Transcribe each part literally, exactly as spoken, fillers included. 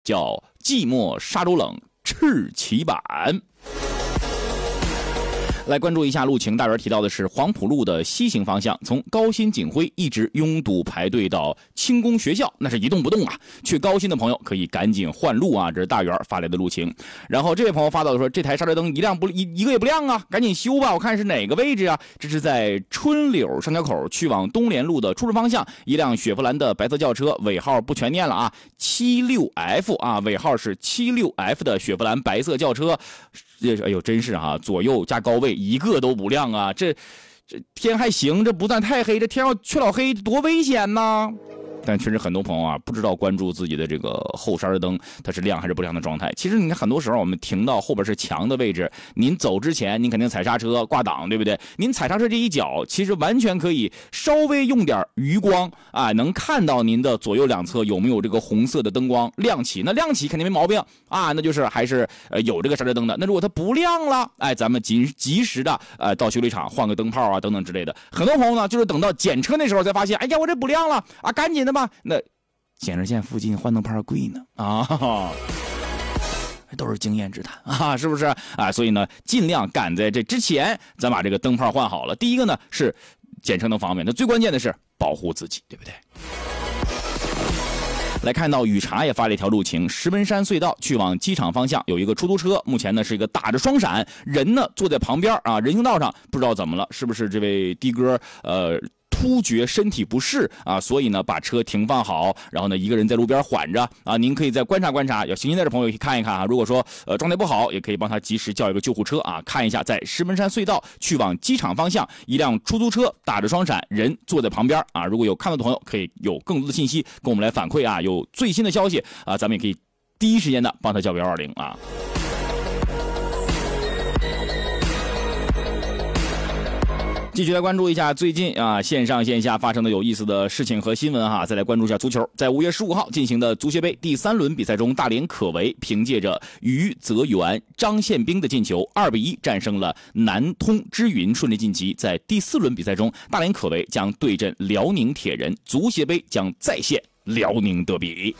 叫寂寞沙洲冷赤旗板。来关注一下路情，大元提到的是黄埔路的西行方向，从高新景辉一直拥堵排队到轻工学校，那是一动不动啊。去高新的朋友可以赶紧换路啊，这是大元发来的路情。然后这位朋友发到说，这台刹车灯一亮不一一个也不亮啊，赶紧修吧。我看是哪个位置啊？这是在春柳上桥口去往东联路的出入方向，一辆雪佛兰的白色轿车，尾号不全念了啊， 七六 F 啊，尾号是 七六 F 的雪佛兰白色轿车。哎呦，真是啊，左右加高位一个都不亮啊！这这天还行，这不算太黑，这天要缺老黑多危险呢！但确实很多朋友啊不知道关注自己的这个后刹车灯它是亮还是不亮的状态。其实你看很多时候我们停到后边是墙的位置，您走之前您肯定踩刹车挂档，对不对？您踩刹车这一脚其实完全可以稍微用点余光啊，能看到您的左右两侧有没有这个红色的灯光亮起。那亮起肯定没毛病啊，那就是还是呃有这个刹车灯的。那如果它不亮了，哎，咱们及及时的呃到修理厂换个灯泡啊等等之类的。很多朋友呢就是等到检车那时候才发现，哎呀我这不亮了啊，赶紧的吧，那检测线附近换灯泡贵呢啊，都是经验之谈啊，是不是啊？所以呢，尽量赶在这之前，咱把这个灯泡换好了。第一个呢是检测灯方面，那最关键的是保护自己，对不对？来看到雨茶也发了一条路情，石门山隧道去往机场方向有一个出租车，目前呢是一个打着双闪，人呢坐在旁边啊，人行道上，不知道怎么了，是不是这位的哥呃突觉身体不适啊，所以呢把车停放好，然后呢一个人在路边缓着啊。您可以再观察观察，有行进在的朋友可以看一看啊。如果说呃状态不好，也可以帮他及时叫一个救护车啊。看一下在石门山隧道去往机场方向，一辆出租车打着双闪，人坐在旁边啊。如果有看到的朋友，可以有更多的信息跟我们来反馈啊。有最新的消息啊，咱们也可以第一时间的帮他叫个一二零啊。继续来关注一下最近啊线上线下发生的有意思的事情和新闻哈。再来关注一下足球，在五月十五号进行的足协杯第三轮比赛中，大连可为凭借着于泽源、张宪兵的进球，二比一战胜了南通之云，顺利晋级。在第四轮比赛中，大连可为将对阵辽宁铁人，足协杯将再现辽宁德比。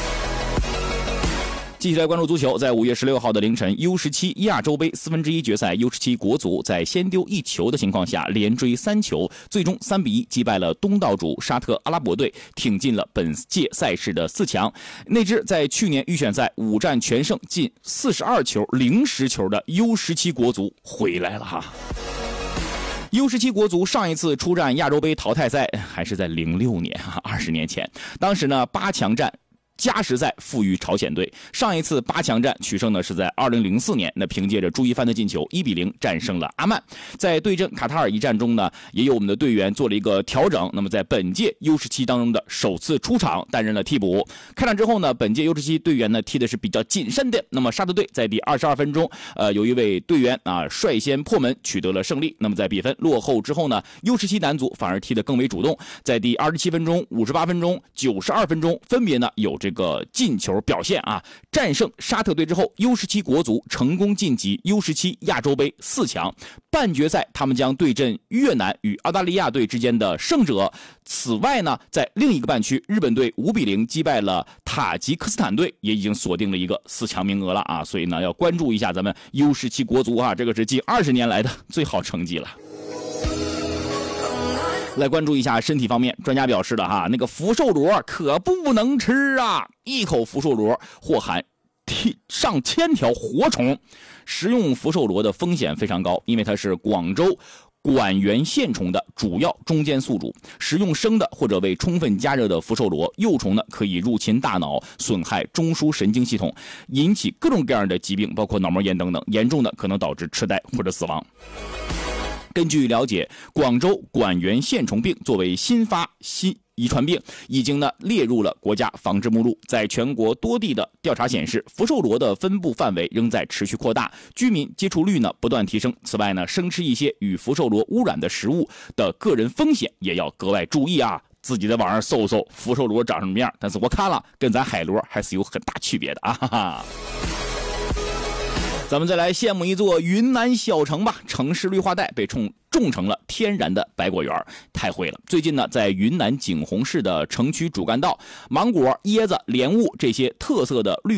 继续来关注足球，在五月十六号的凌晨 U 十七 亚洲杯四分之一决赛 U 十七 国足在先丢一球的情况下连追三球，最终三比一击败了东道主沙特阿拉伯队，挺进了本届赛事的四强。那支在去年预选赛五战全胜进四十二球零十球的 U 十七 国足回来了哈。U 十七 国足上一次出战亚洲杯淘汰赛还是在零六年二十年前，当时呢八强战加时赛负于朝鲜队。上一次八强战取胜呢是在二零零四年，那凭借着朱一帆的进球一比零战胜了阿曼。在对阵卡塔尔一战中呢，也有我们的队员做了一个调整，那么在本届 U 十七 当中的首次出场担任了替补。开场之后呢，本届 U 十七 队员呢踢的是比较谨慎的，那么沙特队在第二十二分钟呃有一位队员啊率先破门取得了胜利。那么在比分落后之后呢， U 十七 男足反而踢得更为主动，在第二十七分钟、五十八分钟、九十二分钟分别呢有这个进球表现啊，战胜沙特队之后 U 十七 国足成功晋级 U 十七 亚洲杯四强。半决赛他们将对阵越南与澳大利亚队之间的胜者。此外呢，在另一个半区，日本队五比零击败了塔吉克斯坦队，也已经锁定了一个四强名额了啊！所以呢，要关注一下咱们 U 十七 国足啊，这个是近二十年来的最好成绩了。来关注一下身体方面，专家表示的哈，那个福寿螺可不能吃啊！一口福寿螺或含上千条活虫，食用福寿螺的风险非常高，因为它是广州管源线虫的主要中间宿主。食用生的或者未充分加热的福寿螺幼虫呢，可以入侵大脑，损害中枢神经系统，引起各种各样的疾病，包括脑膜炎等等，严重的可能导致痴呆或者死亡。根据了解，广州管源线虫病作为新发新遗传病，已经呢列入了国家防治目录。在全国多地的调查显示，福寿螺的分布范围仍在持续扩大，居民接触率呢不断提升。此外呢，生吃一些与福寿螺污染的食物的个人风险也要格外注意啊！自己在网上搜搜福寿螺长什么样，但是我看了跟咱海螺还是有很大区别的啊！哈哈。咱们再来羡慕一座云南小城吧，城市绿化带被冲种成了天然的百果园，太会了。最近呢，在云南景洪市的城区主干道，芒果、椰子、莲雾这些特色的绿